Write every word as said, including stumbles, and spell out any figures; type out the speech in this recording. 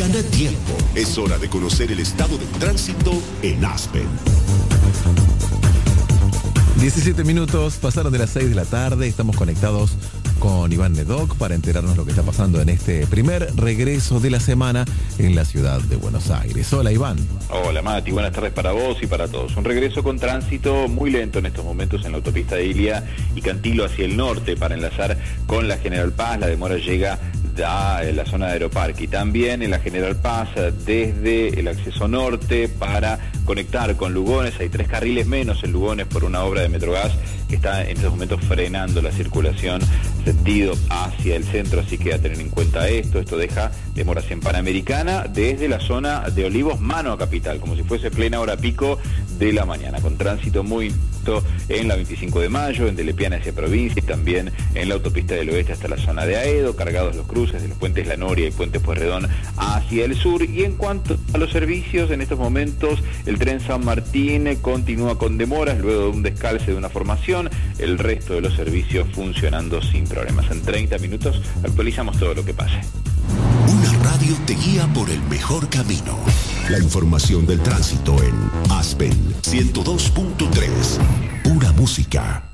Gana tiempo. Es hora de conocer el estado del tránsito en Aspen. diecisiete minutos pasaron de las seis de la tarde. Estamos conectados con Iván Nedoc para enterarnos lo que está pasando en este primer regreso de la semana en la ciudad de Buenos Aires. Hola, Iván. Hola, Mati. Buenas tardes para vos y para todos. Un regreso con tránsito muy lento en estos momentos en la autopista de Ilia y Cantilo hacia el norte para enlazar con la General Paz. La demora llega a la zona de Aeroparque y también en la General Paz desde el acceso norte para conectar con Lugones. Hay tres carriles menos en Lugones por una obra de Metrogas que está en estos momentos frenando la circulación sentido hacia el centro, así que a tener en cuenta esto. Esto deja demoras en Panamericana desde la zona de Olivos mano a Capital, como si fuese plena hora pico de la mañana, con tránsito muy lento en la veinticinco de mayo, en Telepiana hacia provincia y también en la autopista del oeste hasta la zona de Aedo, cargados los cruces de los puentes La Noria y Puente Pueyrredón hacia el sur. Y en cuanto a los servicios, en estos momentos el tren San Martín continúa con demoras luego de un descalce de una formación, el resto de los servicios funcionando sin problemas. En treinta minutos actualizamos todo lo que pase. Una radio te guía por el mejor camino. La información del tránsito en Aspen ciento dos punto tres. Pura música.